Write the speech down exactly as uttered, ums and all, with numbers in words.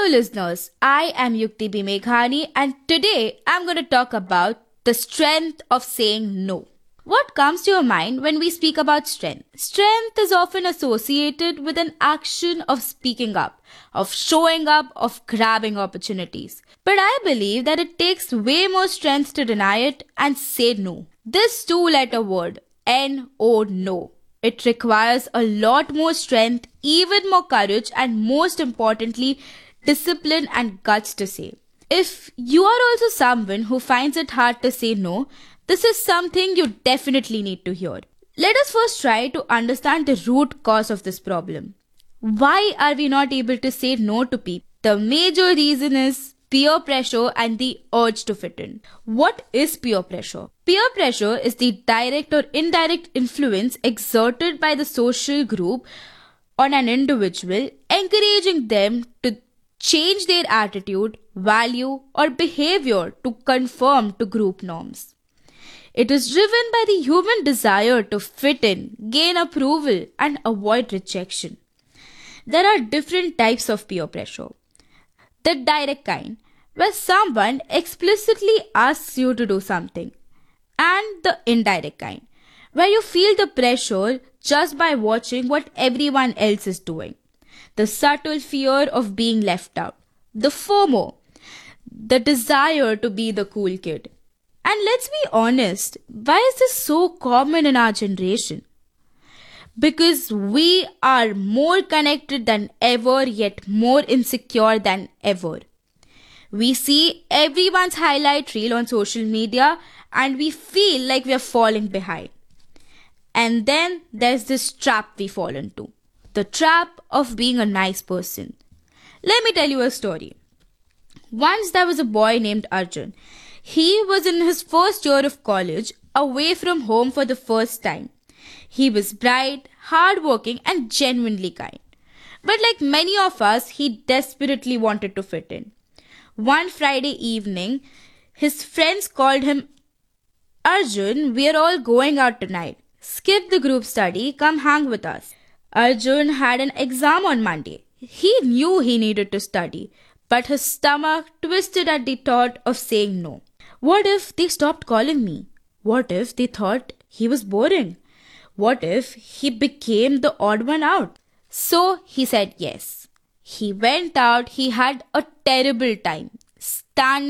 listeners, I am Yukti B. Meghani, and today I'm going to talk about the strength of saying no. What comes to your mind when we speak about strength? Strength is often associated with an action of speaking up, of showing up, of grabbing opportunities. But I believe that it takes way more strength to deny it and say no. This two-letter word, N O, no. It requires a lot more strength, even more courage, and most importantly, discipline and guts to say. If you are also someone who finds it hard to say no, this is something you definitely need to hear. Let us first try to understand the root cause of this problem. Why are we not able to say no to people? The major reason is peer pressure and the urge to fit in. What is peer pressure? Peer pressure is the direct or indirect influence exerted by the social group on an individual, encouraging them to change their attitude, value, or behavior to conform to group norms. It is driven by the human desire to fit in, gain approval, and avoid rejection. There are different types of peer pressure. The direct kind, where someone explicitly asks you to do something, and the indirect kind, where you feel the pressure just by watching what everyone else is doing. The subtle fear of being left out. The FOMO, the desire to be the cool kid. And let's be honest, why is this so common in our generation? Because we are more connected than ever, yet more insecure than ever. We see everyone's highlight reel on social media and we feel like we are falling behind. And then there's this trap we fall into. The trap of being a nice person. Let me tell you a story. Once there was a boy named Arjun. He was in his first year of college, away from home for the first time. He was bright, hardworking, and genuinely kind. But like many of us, he desperately wanted to fit in. One Friday evening, his friends called him, Arjun, we are all going out tonight. Skip the group study, come hang with us. Arjun had an exam on Monday. He knew he needed to study, but his stomach twisted at the thought of saying no. What if they stopped calling me? What if they thought he was boring? What if he became the odd one out? So he said yes. He went out. He had a terrible time. Standing